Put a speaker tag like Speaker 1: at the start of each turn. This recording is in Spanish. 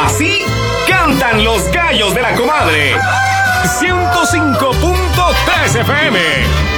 Speaker 1: Así cantan los gallos de la comadre. 105.3 FM.